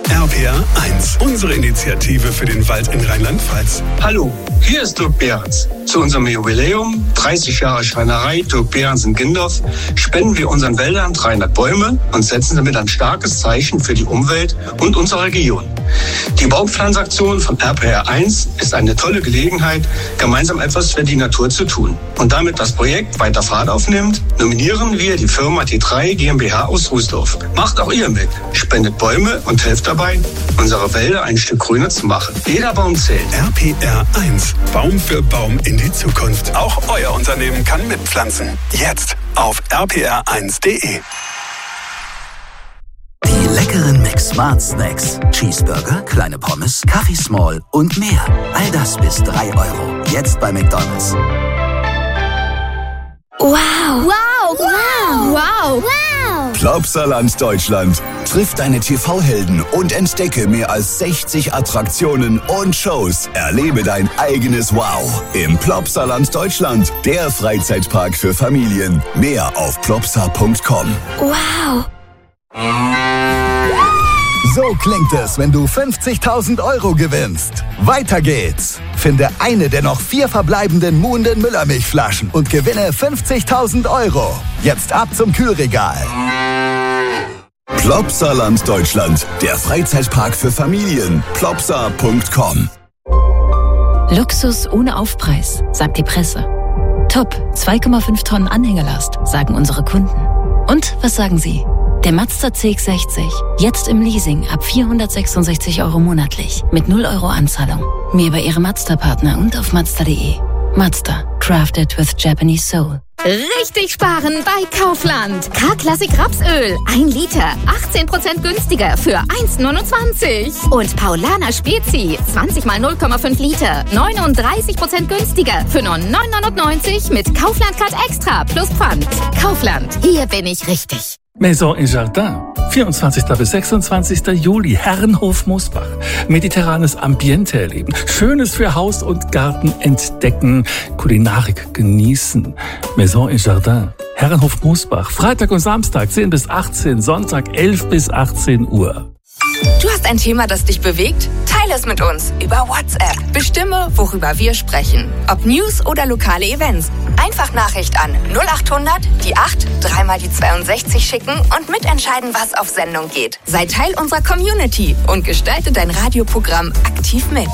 RPR 1, unsere Initiative für den Wald in Rheinland-Pfalz. Hallo, hier ist Dirk Behrens. Zu unserem Jubiläum, 30 Jahre Schreinerei Dirk Behrens in Gindorf, spenden wir unseren Wäldern 300 Bäume und setzen damit ein starkes Zeichen für die Umwelt und unsere Region. Die Baumpflanzaktion von RPR 1 ist eine tolle Gelegenheit, gemeinsam etwas für die Natur zu tun. Und damit das Projekt weiter Fahrt aufnimmt, nominieren wir die Firma T3 GmbH aus Rußdorf. Macht auch ihr mit, spendet Bäume und helft dabei, unsere Wälder ein Stück grüner zu machen. Jeder Baum zählt. RPR 1, Baum für Baum in die Zukunft. Auch euer Unternehmen kann mitpflanzen. Jetzt auf rpr1.de. Die leckeren McSmart Snacks. Cheeseburger, kleine Pommes, Kaffee Small und mehr. All das bis 3 €. Jetzt bei McDonald's. Wow! Wow! Wow! Wow! Wow! Plopsaland Deutschland. Triff deine TV-Helden und entdecke mehr als 60 Attraktionen und Shows. Erlebe dein eigenes Wow im Plopsaland Deutschland. Der Freizeitpark für Familien. Mehr auf plopsa.com. Wow! So klingt es, wenn du 50.000 € gewinnst. Weiter geht's. Finde eine der noch 4 verbleibenden Muhnden Müllermilchflaschen und gewinne 50.000 €. Jetzt ab zum Kühlregal. Plopsaland Deutschland. Der Freizeitpark für Familien. plopsa.com. Luxus ohne Aufpreis, sagt die Presse. Top, 2,5 Tonnen Anhängerlast, sagen unsere Kunden. Und was sagen Sie? Der Mazda CX-60, jetzt im Leasing ab 466 € monatlich, mit 0 € Anzahlung. Mehr bei Ihrem Mazda-Partner und auf Mazda.de. Mazda, crafted with Japanese soul. Richtig sparen bei Kaufland. K-Klassik Rapsöl, 1 Liter, 18% günstiger für 1,29. Und Paulaner Spezi, 20 mal 0,5 Liter, 39% günstiger für nur 9,99 mit Kaufland Card Extra plus Pfand. Kaufland, hier bin ich richtig. Maison et Jardin, 24. bis 26. Juli, Herrenhof Mosbach. Mediterranes Ambiente erleben, Schönes für Haus und Garten entdecken, Kulinarik genießen. Maison et Jardin, Herrenhof Mosbach, Freitag und Samstag 10 bis 18, Sonntag 11 bis 18 Uhr. Du hast ein Thema, das dich bewegt? Teile es mit uns über WhatsApp. Bestimme, worüber wir sprechen. Ob News oder lokale Events. Einfach Nachricht an 0800 die 8 3 mal die 62 schicken und mitentscheiden, was auf Sendung geht. Sei Teil unserer Community und gestalte dein Radioprogramm aktiv mit.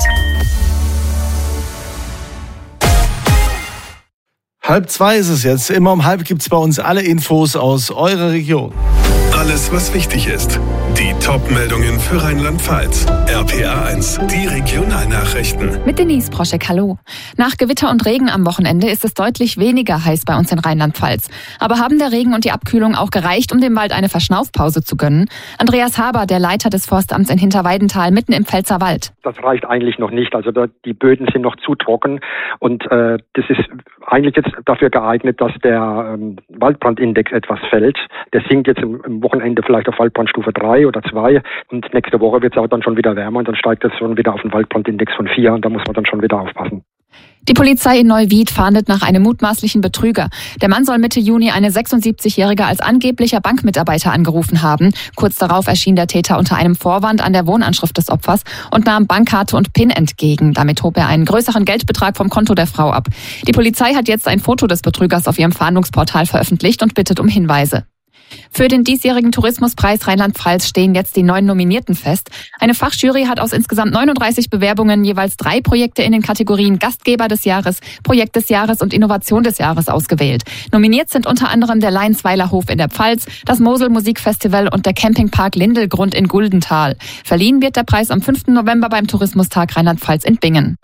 1:30 ist es jetzt. Immer um 1:30 gibt's bei uns alle Infos aus eurer Region. Alles, was wichtig ist. Die Top-Meldungen für Rheinland-Pfalz. RPR 1, die Regionalnachrichten. Mit Denise Proschek, hallo. Nach Gewitter und Regen am Wochenende ist es deutlich weniger heiß bei uns in Rheinland-Pfalz. Aber haben der Regen und die Abkühlung auch gereicht, um dem Wald eine Verschnaufpause zu gönnen? Andreas Haber, der Leiter des Forstamts in Hinterweidenthal, mitten im Pfälzerwald. Das reicht eigentlich noch nicht. Also die Böden sind noch zu trocken und das ist eigentlich jetzt dafür geeignet, dass der Waldbrandindex etwas fällt. Der sinkt jetzt im Wochenende vielleicht auf Waldbrandstufe 3 oder 2 und nächste Woche wird es auch dann schon wieder wärmer und dann steigt es schon wieder auf den Waldbrandindex von 4 und da muss man dann schon wieder aufpassen. Die Polizei in Neuwied fahndet nach einem mutmaßlichen Betrüger. Der Mann soll Mitte Juni eine 76-Jährige als angeblicher Bankmitarbeiter angerufen haben. Kurz darauf erschien der Täter unter einem Vorwand an der Wohnanschrift des Opfers und nahm Bankkarte und PIN entgegen. Damit hob er einen größeren Geldbetrag vom Konto der Frau ab. Die Polizei hat jetzt ein Foto des Betrügers auf ihrem Fahndungsportal veröffentlicht und bittet um Hinweise. Für den diesjährigen Tourismuspreis Rheinland-Pfalz stehen jetzt die 9 Nominierten fest. Eine Fachjury hat aus insgesamt 39 Bewerbungen jeweils 3 Projekte in den Kategorien Gastgeber des Jahres, Projekt des Jahres und Innovation des Jahres ausgewählt. Nominiert sind unter anderem der Leinsweiler Hof in der Pfalz, das Mosel Musikfestival und der Campingpark Lindelgrund in Guldenthal. Verliehen wird der Preis am 5. November beim Tourismustag Rheinland-Pfalz in Bingen.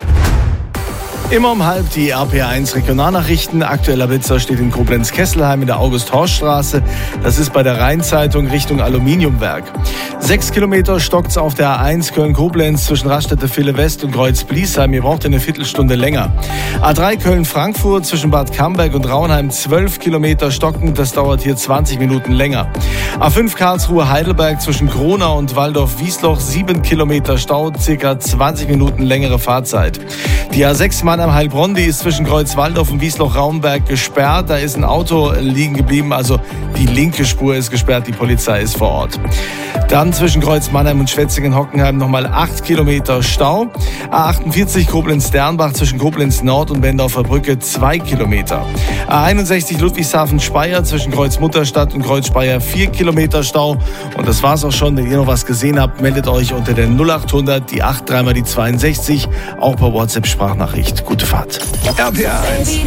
Immer um 1:30 die RPR1 Regionalnachrichten. Aktueller Blitzer steht in Koblenz-Kesselheim in der August-Horst-Straße. Das ist bei der Rheinzeitung Richtung Aluminiumwerk. 6 Kilometer stockt's auf der A1 Köln-Koblenz zwischen Raststätte-Ville West und Kreuz-Bliesheim. Ihr braucht eine Viertelstunde länger. A3 Köln-Frankfurt zwischen Bad Camberg und Raunheim 12 Kilometer stockend. Das dauert hier 20 Minuten länger. A5 Karlsruhe-Heidelberg zwischen Kronau und Waldorf-Wiesloch 7 Kilometer Stau, circa 20 Minuten längere Fahrzeit. Die A6 Mannheim Mannheim-Heilbronn, die ist zwischen Kreuzwaldorf und Wiesloch-Raumberg gesperrt. Da ist ein Auto liegen geblieben, also die linke Spur ist gesperrt, die Polizei ist vor Ort. Dann zwischen Kreuz Mannheim und Schwetzingen-Hockenheim nochmal 8 Kilometer Stau. A48 Koblenz-Dernbach zwischen Koblenz Nord und Bendorfer Brücke 2 Kilometer. A61 Ludwigshafen-Speyer zwischen Kreuz Mutterstadt und Kreuz Speyer 4 Kilometer Stau. Und das war's auch schon. Wenn ihr noch was gesehen habt, meldet euch unter der 0800 die 8 3 mal die 62, auch per WhatsApp-Sprachnachricht. Gute Fahrt. RPR 1.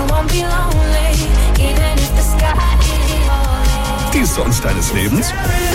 Die Songs deines Lebens?